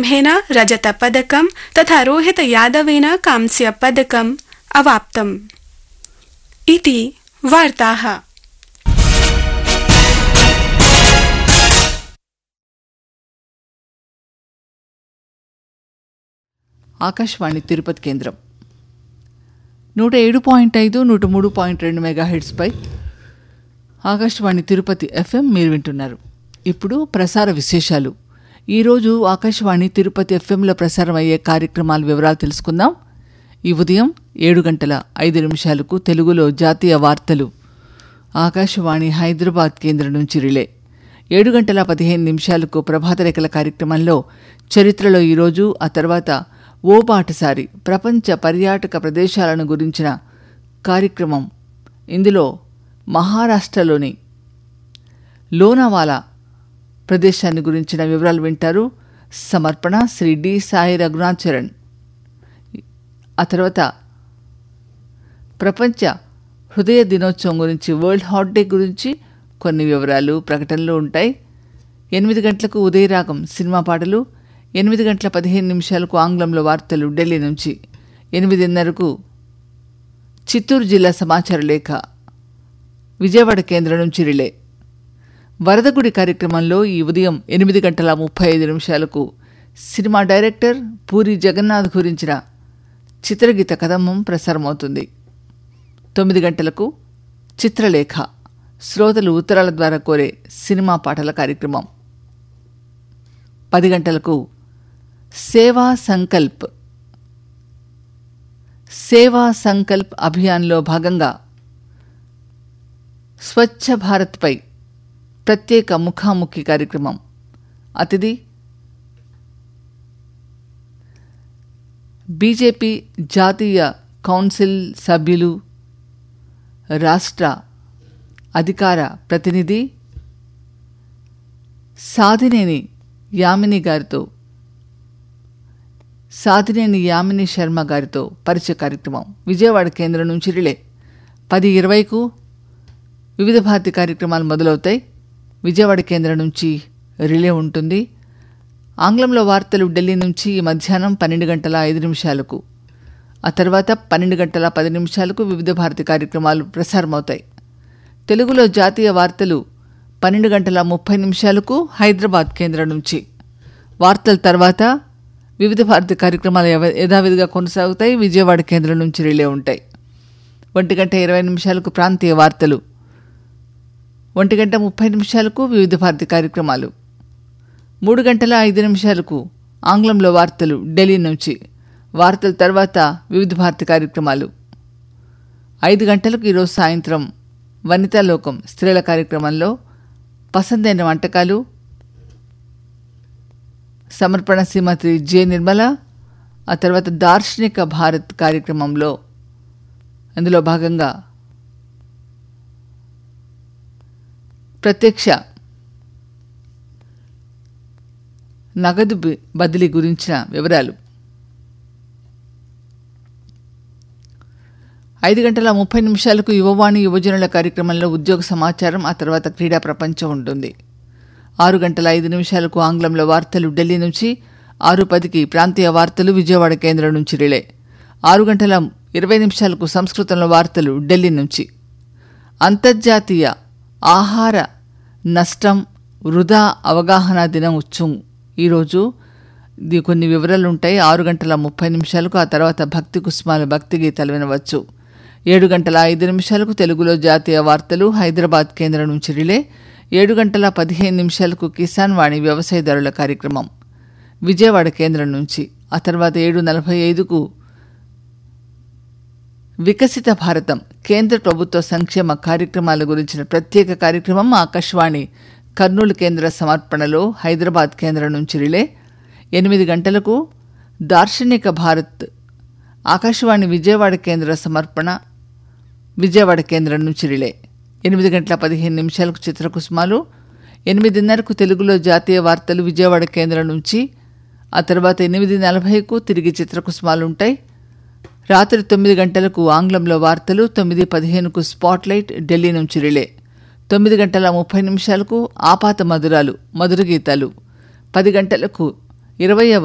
सिंहेन रजतपदकं तथा रोहितयादवेन कांस्यपदकम् अवाप्तम् इति वार्ताः। ఆకాశవాణి తిరుపతి కేంద్రం 107.5 103.2 మెగాహెర్ట్జ్పై ఆకాశవాణి తిరుపతి ఎఫ్ఎం మీరు వింటున్నారు. ఇప్పుడు ప్రసార విశేషాలు. ఈరోజు ఆకాశవాణి తిరుపతి ఎఫ్ఎంలో ప్రసారం అయ్యే కార్యక్రమాల వివరాలు తెలుసుకుందాం. ఈ ఉదయం 7:05 తెలుగులో జాతీయ వార్తలు ఆకాశవాణి హైదరాబాద్ కేంద్రం నుంచి రిలే. 7:15 ప్రభాతరేఖల కార్యక్రమంలో చరిత్రలో ఈరోజు, ఆ తర్వాత ఓ బాటసారి ప్రపంచ పర్యాటక ప్రదేశాలను గురించిన కార్యక్రమం. ఇందులో మహారాష్ట్రలోని లోనావాలా ప్రదేశాన్ని గురించిన వివరాలు వింటారు. సమర్పణ శ్రీ డి సాయి రఘునాథ్ చరణ్. ఆ తర్వాత ప్రపంచ హృదయ దినోత్సవం గురించి, వరల్డ్ హార్ట్ డే గురించి కొన్ని వివరాలు, ప్రకటనలు ఉంటాయి. 8 గంటలకు ఉదయరాగం సినిమా పాటలు, 8:15 ఆంగ్లంలో వార్తలు ఢిల్లీ నుంచి, 8:30 చిత్తూరు జిల్లా సమాచార లేఖ విజయవాడ కేంద్రం నుంచి రిలే. వరదగుడి కార్యక్రమంలో ఈ ఉదయం 8:35 సినిమా డైరెక్టర్ పూరి జగన్నాథ్ గురించిన చిత్రగీత కథమం ప్రసారమవుతుంది. 9 గంటలకు చిత్రలేఖ, శ్రోతలు ఉత్తరాల ద్వారా కోరే సినిమా పాటల కార్యక్రమం. 10 గంటలకు సేవా సంకల్ప్ అభియాన్లో భాగంగా స్వచ్ఛ భారత్పై ప్రత్యేక ముఖాముఖి కార్యక్రమం. అతిథి బీజేపీ జాతీయ కౌన్సిల్ సభ్యులు, రాష్ట్ర అధికార ప్రతినిధి సాధినేని యామిని శర్మ గారితో పరిచయ కార్యక్రమం విజయవాడ కేంద్రం నుంచి రిలే. 10:20 వివిధ భారతి కార్యక్రమాలు మొదలవుతాయి. విజయవాడ కేంద్రం నుంచి రిలే ఉంటుంది. ఆంగ్లంలో వార్తలు ఢిల్లీ నుంచి ఈ మధ్యాహ్నం 12:05. ఆ తర్వాత 12:10 వివిధ భారతి కార్యక్రమాలు ప్రసారమవుతాయి. తెలుగులో జాతీయ వార్తలు 12:30 హైదరాబాద్ కేంద్రం నుంచి. వార్తల తర్వాత వివిధ భారతి కార్యక్రమాలు యథావిధిగా కొనసాగుతాయి. విజయవాడ కేంద్రం నుంచి రిలే ఉంటాయి. 1:20 ప్రాంతీయ వార్తలు, 1:30 వివిధ భారతి కార్యక్రమాలు, 3:05 ఆంగ్లంలో వార్తలు ఢిల్లీ నుంచి. వార్తల తర్వాత వివిధ భారతి కార్యక్రమాలు. 5 గంటలకు ఈరోజు సాయంత్రం వనితాలోకం స్త్రీల కార్యక్రమంలో పసందైన వంటకాలు, సమర్పణ శ్రీమతి జె నిర్మల. ఆ తర్వాత దార్శనిక భారత్ కార్యక్రమంలో అందులో భాగంగా ప్రత్యక్ష నగదు బదిలీ గురించిన వివరాలు. 5:30 యువవాణి యువజనుల కార్యక్రమంలో ఉద్యోగ సమాచారం, ఆ తర్వాత క్రీడా ప్రపంచం ఉంటుంది. 6:05 ఆంగ్లంలో వార్తలు ఢిల్లీ నుంచి. 6:10 ప్రాంతీయ వార్తలు విజయవాడ కేంద్రం నుంచి రిలే. 6:20 సంస్కృతంలో వార్తలు ఢిల్లీ నుంచి. అంతర్జాతీయ ఆహార నష్టం వృధా అవగాహన దినోత్సవం ఈరోజు. కొన్ని వివరాలు ఉంటాయి. 6:30 ఆ తర్వాత భక్తి కుసుమాల భక్తి గీతాలు వినవచ్చు. 7:05 తెలుగులో జాతీయ వార్తలు హైదరాబాద్ కేంద్రం నుంచి రిలే. 7:15 కిసాన్ వాణి వ్యవసాయదారుల కార్యక్రమం విజయవాడ కేంద్రం నుంచి. ఆ తర్వాత 7:45 వికసిత భారతం కేంద్ర ప్రభుత్వ సంక్షేమ కార్యక్రమాల గురించిన ప్రత్యేక కార్యక్రమం ఆకాశవాణి కర్నూలు కేంద్ర సమర్పణలో హైదరాబాద్ కేంద్రం నుంచి రిలే. 8 గంటలకు దార్శనిక భారత్ ఆకాశవాణి విజయవాడ కేంద్ర సమర్పణ విజయవాడ కేంద్రం నుంచి రిలే. 8:15 చిత్రకుసుమాలు. 8:30 తెలుగులో జాతీయ వార్తలు విజయవాడ కేంద్రం నుంచి. ఆ తర్వాత 8:40 తిరిగి చిత్రకుసుమాలు ఉంటాయి. రాత్రి 9 గంటలకు ఆంగ్లంలో వార్తలు, 9:15 స్పాట్లైట్ ఢిల్లీ నుంచి రిలే. 9:30 ఆపాత మధురాలు మధుర గీతాలు. 10 గంటలకు 20వ